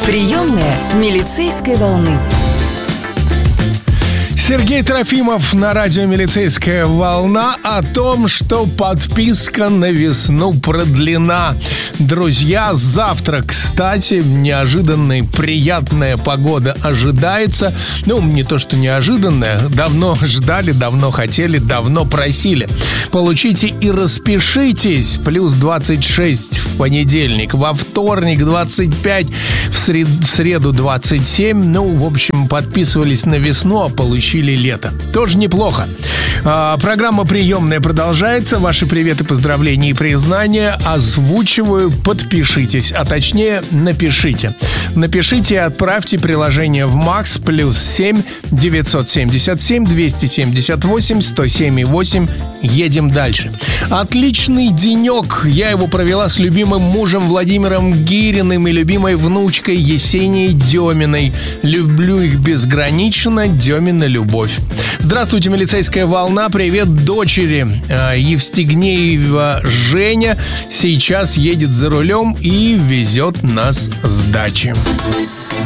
Приемная милицейской волны. Сергей Трофимов на радио «Милицейская волна» о том, что подписка на весну продлена. Друзья, завтра, кстати, неожиданная приятная погода ожидается. Ну, не то, что неожиданная. Давно ждали, давно хотели, давно просили. Получите и распишитесь. Плюс 26 в понедельник, во вторник 25, в среду 27. Ну, в общем, подписывались на весну, а получили лето. Тоже неплохо. Программа «Приемная» продолжается. Ваши приветы, поздравления и признания озвучиваю. Подпишитесь, а точнее напишите. Напишите и отправьте приложение в МАКС +7 977 278 107,8. Едем дальше. Отличный денек. Я его провела с любимым мужем Владимиром Гириным и любимой внучкой Есенией Деминой. Люблю их безгранично. Демина любовь. Здравствуйте, милицейская волна. Привет дочери. Евстигнеева Женя сейчас едет за рулем и везет нас с дачи.